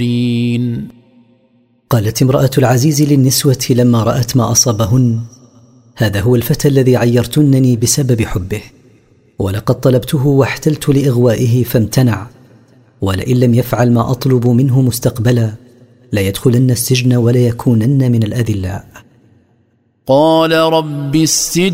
قالت امرأة العزيز للنسوة لما رأت ما أصابهن: هذا هو الفتى الذي عيرتنني بسبب حبه، ولقد طلبته واحتلت لإغوائه فامتنع، ولئن لم يفعل ما أطلب منه مستقبلا ليدخلن السجن وليكونن من الأذلاء. قال رب السجن